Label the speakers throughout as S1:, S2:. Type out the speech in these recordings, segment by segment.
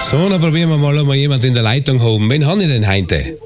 S1: So, dann probieren wir mal, ob wir jemanden in der Leitung haben. Wen habe ich denn heute?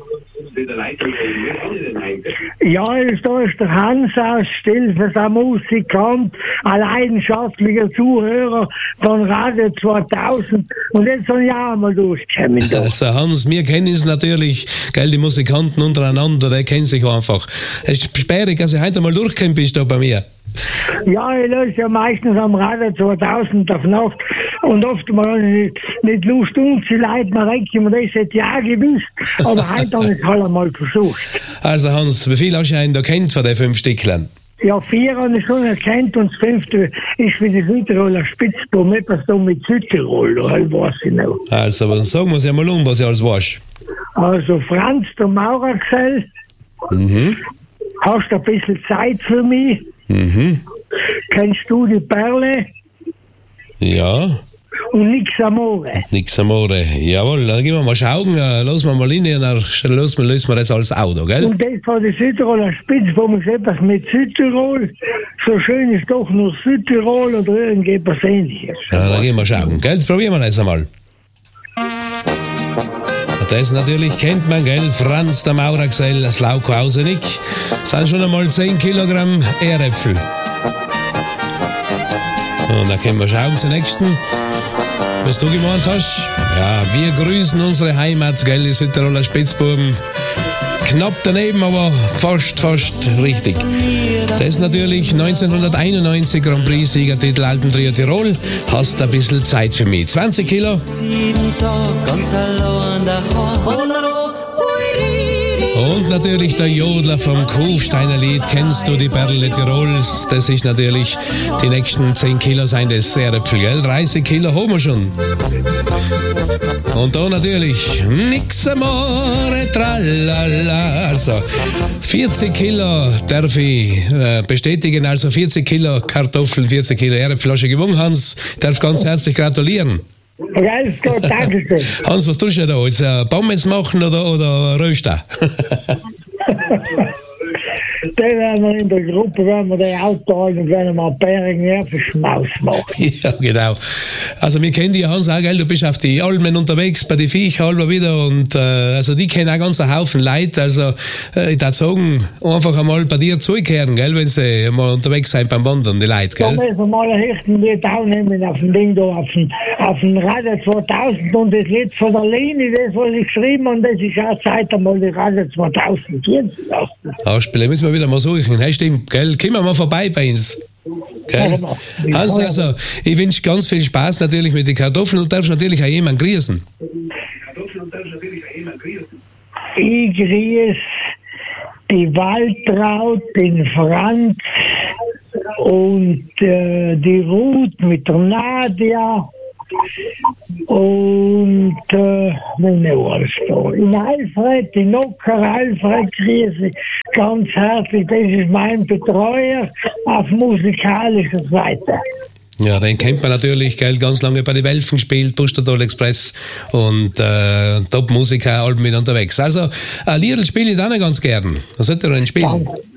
S2: Ja, da ist der Hans aus Stilfes, ein Musikant, ein leidenschaftlicher Zuhörer von Radio 2000. Und jetzt soll ich auch mal durchkommen.
S1: Also Hans, wir kennen es natürlich, gell, die Musikanten untereinander, die kennen sich einfach. Es ist sperrig, dass ich heute mal durchgekommen bist da bei mir.
S2: Ja, ich löse ja meistens am Radio 2000 auf Nacht und oft mal nicht Lust umzuleiten, man denkt immer, das hätte ich auch gewusst, aber heute habe ich es halt einmal versucht.
S1: Also Hans, wie viel hast du einen da kennt von den 5 Stücklern?
S2: Ja, 4 habe ich schon erkannt und das 5. ist für die Südtiroler Spitzbum, etwas da mit Südtirol, oder weiß ich noch.
S1: Also, dann sagen wir es ja mal was ich alles weißt.
S2: Also Franz, der Maurergesell, hast du ein bisschen Zeit für mich? Kennst du die Perle?
S1: Ja.
S2: Und Nix Amore.
S1: Nix Amore. Jawohl, dann gehen wir mal schauen, lassen wir mal rein und dann lösen wir das als Auto, gell?
S2: Und das von der Südtiroler Spitze, wo man etwas mit Südtirol, so schön ist doch nur Südtirol oder irgendetwas Ähnliches.
S1: Ja, dann gehen wir schauen, gell? Jetzt probieren wir das einmal. Das natürlich kennt man, gell? Franz, der Maurergesell, das Lauko Ausenig. Das sind schon einmal 10 Kilogramm Erdäpfel. Und dann können wir schauen zum nächsten. Was du gemeint hast? Ja, wir grüßen unsere Heimat, gell? Die Südtiroler Spitzbuben. Knapp daneben, aber fast richtig. Das ist natürlich 1991 Grand Prix-Siegertitel Alpentrio Tirol. Hast ein bisschen Zeit für mich. 20 Kilo. Und natürlich der Jodler vom Kufsteiner Lied. Kennst du die Perle Tirols? Das ist natürlich die nächsten 10 Kilo sein des Erdäpfel, gell? 30 Kilo haben wir schon. Und da natürlich Nix Amore, tralala. Also 40 Kilo darf ich bestätigen. Also 40 Kilo Kartoffeln, 40 Kilo Erdäpfel hast du gewonnen, Hans. Ich darf ganz herzlich gratulieren.
S2: Alles gut, danke schön.
S1: Hans, was tust du da? Jetzt Pommes machen oder Röster?
S2: Den werden wir in der Gruppe, wenn wir den Auto haben, werden wir Bäringen für Schmaus machen.
S1: Ja, genau. Also wir kennen die, Hans, auch, gell? Du bist auf die Almen unterwegs, bei den Viecher halber wieder und also die kennen auch ganz einen Haufen Leute. Also ich würde sagen, einfach einmal bei dir zukehren, gell, wenn sie mal unterwegs sind beim Wandern, die Leute, gell?
S2: Da müssen wir mal einen echten Lied auch nehmen auf dem Ding da, auf dem Radio 2000 und das Lied von der Leni, das, was ich geschrieben habe, das ist auch Zeit, einmal die Radio 2000 gehen zu lassen.
S1: Ausspielen müssen wir wieder mal suchen. Hey, stimmt, gell? Kommen wir mal vorbei bei uns. Gell? Hans, also, ich wünsche ganz viel Spaß natürlich mit den Kartoffeln und darfst natürlich auch jemanden grüßen.
S2: Ich grüße die Waltraud, den Franz und die Ruth mit der Nadia und wenn noch alles da. In Alfred, in Nocker, Alfred grüße ganz herzlich, das ist mein Betreuer auf musikalischer Seite.
S1: Ja, den kennt man natürlich, gell, ganz lange bei den Welfen gespielt, Pustertal Express und Top-Musiker, Alben mit unterwegs. Also, ein Liedl spiele ich dann ganz gern. Was sollte er denn spielen?
S2: Danke.